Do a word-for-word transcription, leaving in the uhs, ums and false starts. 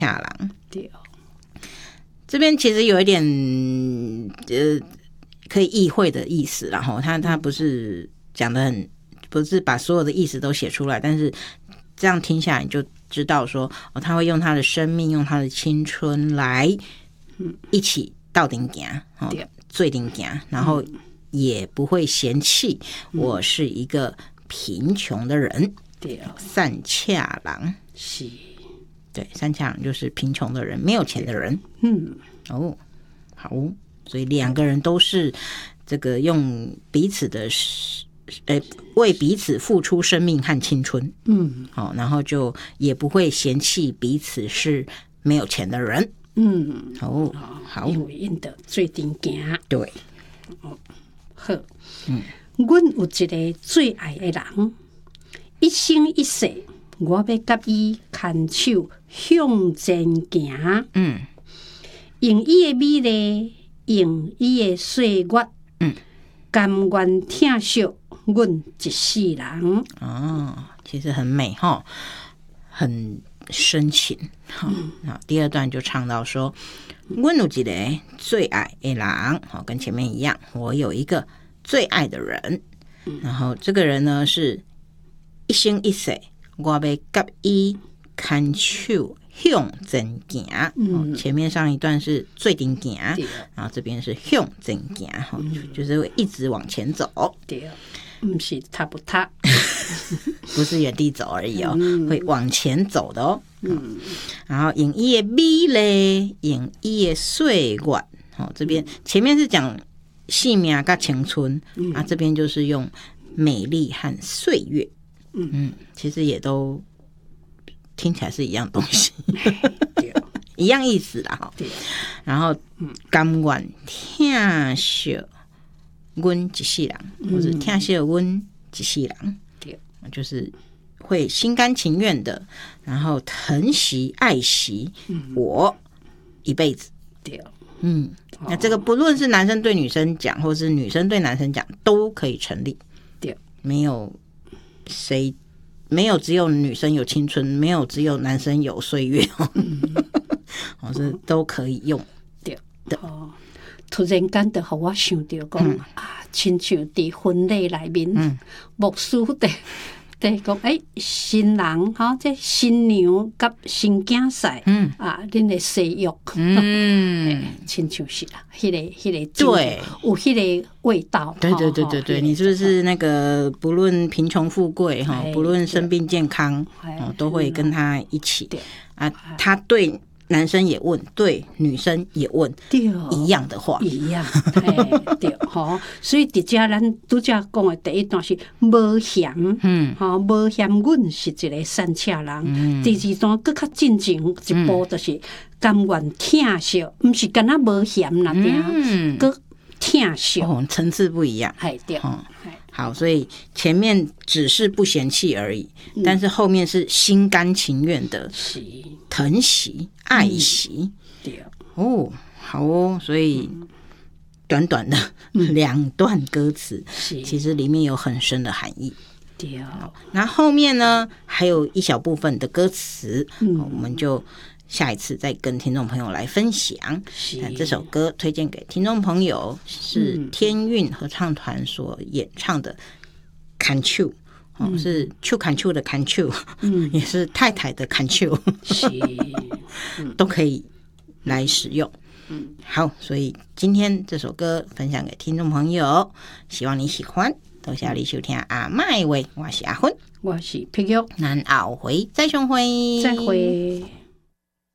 恰郎。 对， 这边其实有一点呃可以意会的意思，然后他他不是讲的很，不是把所有的意思都写出来，但是这样听下来你就知道说，哦，他会用他的生命，用他的青春来一起到顶行，哦，最顶行，然后也不会嫌弃我是一个贫穷的人。 对， 善恰郎是， 对，善恰郎就是贫穷的人，没有钱的人。 嗯， 哦，好，所以两个人都是这个用彼此的，呃，为彼此付出生命和青春。 嗯， 好，然后就也不会嫌弃彼此是没有钱的人。 嗯， 哦，好， 因为因得最顶行。 对， 好，嗯，阮有一个最爱的人。一生一世，我要甲伊牵手向前行。 嗯， 用伊的美丽，用伊的岁月， 嗯， 甘愿疼惜阮一世人。 哦，其实很美哈，很深情。好，那、嗯、第二段就唱到说，阮有一个最爱的人，好，跟前面一样，我有一个最爱的人，嗯、然后这个人呢是。一生一世，我要甲伊牵手向前行。嗯，前面上一段是最顶行，然后这边是向前行，嗯，就是会一直往前走。 对，不是踏不踏， 不是原地走而已哦，嗯、会往前走的哦。嗯，然后用伊的美丽，用伊的岁月。哦，这边前面是讲性命跟青春，嗯、啊，这边就是用美丽和岁月。嗯嗯，其实也都听起来是一样东西，一样意思啦哈。然后，甘愿疼惜阮一世人，或者疼惜阮一世人，对，就是会心甘情愿的，然后疼惜爱惜我一辈子。对，嗯，那这个不论是男生对女生讲，或是女生对男生讲，都可以成立。对，没有。谁没有只有女生有青春，没有只有男生有岁月，嗯、哦，是都可以用对的。哦， 突然间就让我想到讲、嗯、啊，亲像伫婚礼内面，嗯、牧师在在讲，哎、欸，新人哈，这新娘甲新囝婿，嗯啊，恁的洗浴，嗯，亲像是啦，迄、那个迄、那个对，有迄个味道。 对对对对对，你是不是那个不论贫穷富贵哈，不论生病健康，哦，都会跟他一起啊？他对男生也问，对女生也问，一样的话， 一样，对，吼，所以伫遮咱拄则讲的第一段是无嫌，嗯，吼，无嫌阮是一个善恰人。嗯、第二段更较进前一步，就是甘愿疼惜，毋是干那无嫌那点，佮疼惜， 哦，层次不一样， 哎，对，哦。 好，所以前面只是不嫌弃而已，嗯、但是后面是心甘情愿的疼惜、爱惜。嗯、对哦，好哦，所以短短的两段歌词，嗯、其实里面有很深的含义。对哦，那后面呢，还有一小部分的歌词，嗯、我们就下一次再跟听众朋友来分享。那这首歌推荐给听众朋友，是天韵合唱团所演唱的《牵手》，哦，是手牵手的牵手，嗯，也是太太的牵手，是，嗯、都可以来使用。嗯，好，所以今天这首歌分享给听众朋友，希望你喜欢。多谢你收听阿麦话，我是阿芬， 我是碧玉， 咱后回再相会， 再会。